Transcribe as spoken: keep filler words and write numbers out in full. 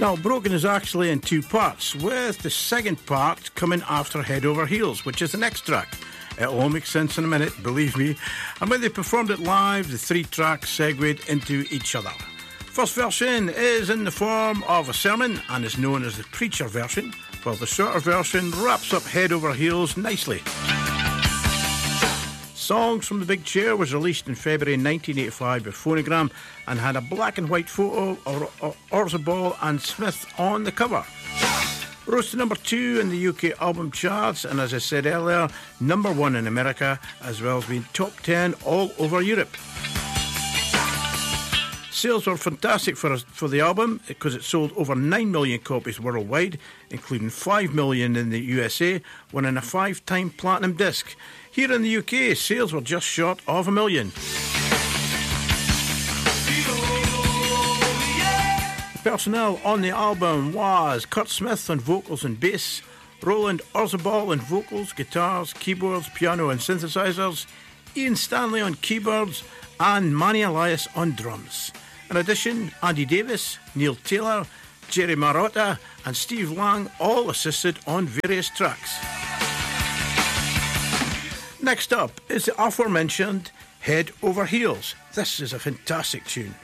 Now, Broken is actually in two parts, with the second part coming after Head Over Heels, which is the next track. It all makes sense in a minute, believe me. And when they performed it live, the three tracks segued into each other. First version is in the form of a sermon and is known as the preacher version, while the shorter version wraps up Head Over Heels nicely. Songs from the Big Chair was released in February nineteen eighty-five by Phonogram and had a black and white photo of Orzabal and Smith on the cover. Rose to number two in the U K album charts, and as I said earlier, number one in America, as well as being top ten all over Europe. Sales were fantastic for for the album because it sold over nine million copies worldwide, including five million in the U S A, winning a five-time platinum disc. Here in the U K, sales were just short of a million. The personnel on the album was Kurt Smith on vocals and bass, Roland Orzabal on vocals, guitars, keyboards, piano and synthesizers, Ian Stanley on keyboards, and Manny Elias on drums. In addition, Andy Davis, Neil Taylor, Jerry Marotta and Steve Lang all assisted on various tracks. Next up is the aforementioned Head Over Heels. This is a fantastic tune.